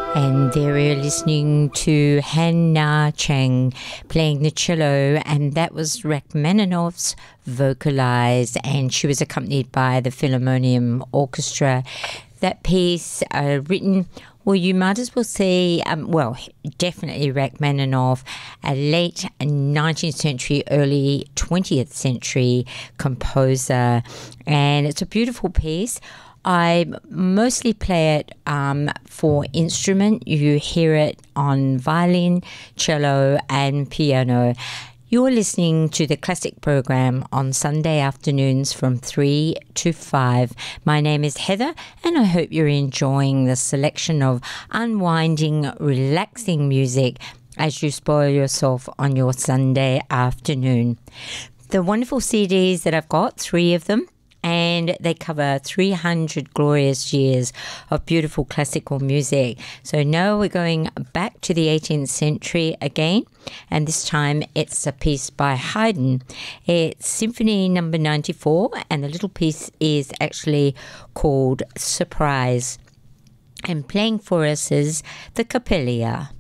And there we're listening to Han Na Chang playing the cello, and that was Rachmaninoff's vocalized, and she was accompanied by the Philharmonium Orchestra. That piece written, well, you might as well say, definitely Rachmaninoff, a late 19th century, early 20th century composer, and it's a beautiful piece. I mostly play it for instrument. You hear it on violin, cello, and piano. You're listening to the classic program on Sunday afternoons from 3 to 5. My name is Heather, and I hope you're enjoying the selection of unwinding, relaxing music as you spoil yourself on your Sunday afternoon. The wonderful CDs that I've got, 3 of them, and they cover 300 glorious years of beautiful classical music. So now we're going back to the 18th century again, and this time it's a piece by Haydn. It's Symphony number 94, and the little piece is actually called Surprise. And playing for us is the Coppelia.